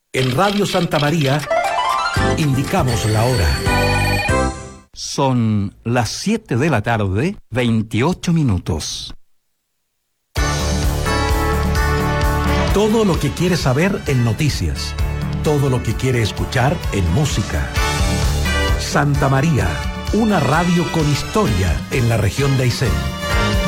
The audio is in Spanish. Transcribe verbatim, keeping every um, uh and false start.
En Radio Santa María indicamos la hora. Son las siete de la tarde, veintiocho minutos. Todo lo que quiere saber en noticias. Todo lo que quiere escuchar en música. Santa María, una radio con historia en la región de Aysén.